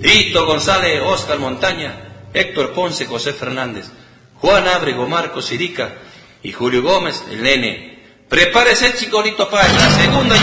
Hito González, Oscar Montaña, Héctor Ponce, José Fernández, Juan Ábrego, Marcos Sirica y Julio Gómez, el nene. Prepárese, chicolito, para la segunda